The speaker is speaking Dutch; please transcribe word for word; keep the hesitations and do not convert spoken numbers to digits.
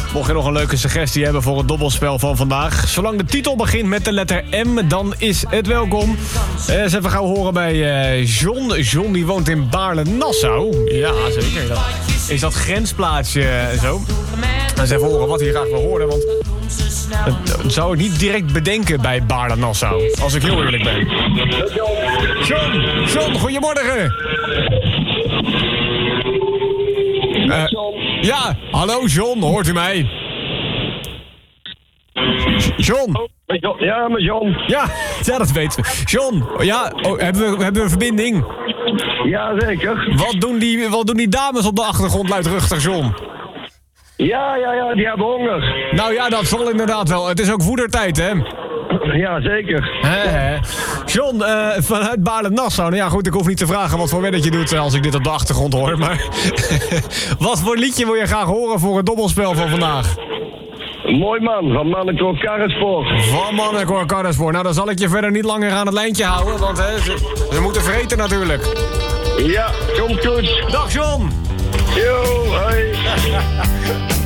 Mocht je nog een leuke suggestie hebben voor het dobbelspel van vandaag. Zolang de titel begint met de letter M, dan is het welkom. Uh, eens even gauw horen bij uh, John. John die woont in Baarle-Nassau. Ja, zeker. Dat is dat grensplaatsje en zo. Eens even horen wat hij graag wil horen, want... dat zou ik niet direct bedenken bij Baarle-Nassau. Als ik heel eerlijk ben. John, John, goedemorgen. Uh, ja, hallo John, hoort u mij? John. Ja, met John. Ja, ja, dat weten we. John, ja, oh, hebben, we, hebben we een verbinding? Ja, zeker. Wat doen die, wat doen die dames op de achtergrond luidruchtig, John? Ja, ja, ja, die hebben honger. Nou ja, dat zal inderdaad wel. Het is ook voedertijd, hè? Ja, zeker. He, he. John, uh, vanuit Baarle-Nassau. Nou ja, goed, ik hoef niet te vragen wat voor werk je doet als ik dit op de achtergrond hoor. Maar wat voor liedje wil je graag horen voor het dobbelspel van vandaag? Mooi man, van Mannenkoor Karrenspoor. Van Mannenkoor Karrenspoor. Nou, dan zal ik je verder niet langer aan het lijntje houden, want hè, ze, ze moeten vreten natuurlijk. Ja, komt goed. Dag John. Yo, hoi.